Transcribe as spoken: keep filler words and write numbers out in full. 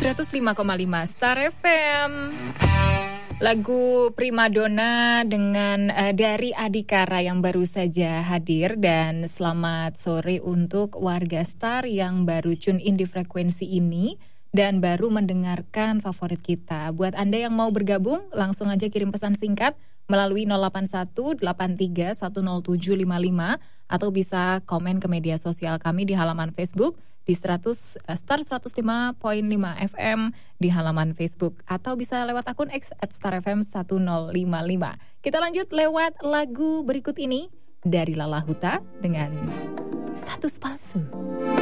seratus lima koma lima Star F M. Lagu Primadona dengan uh, dari Adhikara yang baru saja hadir. Dan selamat sore untuk warga Star yang baru tune in di frekuensi ini dan baru mendengarkan favorit kita. Buat Anda yang mau bergabung, langsung aja kirim pesan singkat melalui nol delapan satu delapan tiga satu nol tujuh lima lima atau bisa komen ke media sosial kami di halaman Facebook di seratus Star seratus lima koma lima F M di halaman Facebook atau bisa lewat akun X at Star F M sepuluh lima lima. Kita lanjut lewat lagu berikut ini dari Lala Huta dengan Status Palsu.